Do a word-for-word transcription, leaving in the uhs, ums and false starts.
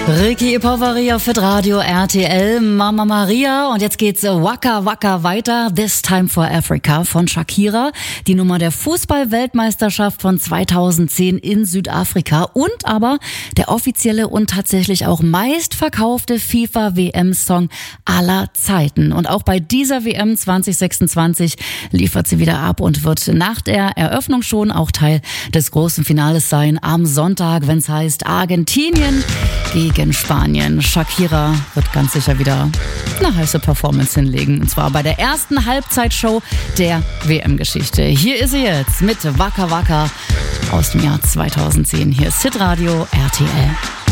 Ricky Poveri auf Fit Radio R T L, Mama Maria. Und jetzt geht's Waka Waka weiter. This Time for Africa von Shakira. Die Nummer der Fußball-Weltmeisterschaft von zweitausendzehn in Südafrika. Und aber der offizielle und tatsächlich auch meistverkaufte FIFA-W M-Song aller Zeiten. Und auch bei dieser W M zwanzig sechsundzwanzig liefert sie wieder ab und wird nach der Eröffnung schon auch Teil des großen Finales sein. Am Sonntag, wenn es heißt Argentinien gegen Spanien. Shakira wird ganz sicher wieder eine heiße Performance hinlegen. Und zwar bei der ersten Halbzeitshow der W M-Geschichte. Hier ist sie jetzt mit Waka Waka aus dem Jahr zweitausendzehn. Hier ist Fit Radio R T L.